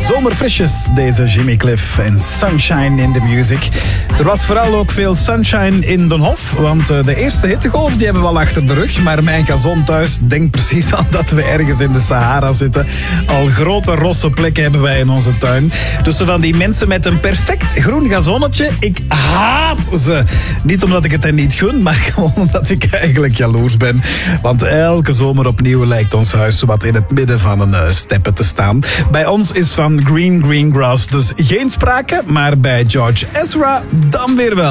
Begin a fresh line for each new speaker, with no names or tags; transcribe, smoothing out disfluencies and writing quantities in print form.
Zomerfrisjes, deze Jimmy Cliff en Sunshine in the Music. Er was vooral ook veel sunshine in Den Hof, want de eerste hittegolf die hebben we al achter de rug. Maar mijn gazon thuis denkt precies aan dat we ergens in de Sahara zitten. Al grote rosse plekken hebben wij in onze tuin. Tussen van die mensen met een perfect groen gazonnetje, ik haat ze. Niet omdat ik het hen niet gun, maar gewoon omdat ik eigenlijk jaloers ben. Want elke zomer opnieuw lijkt ons huis wat in het midden van een steppe te staan. Bij ons is van green grass dus geen sprake, maar bij George Ezra dan weer wel.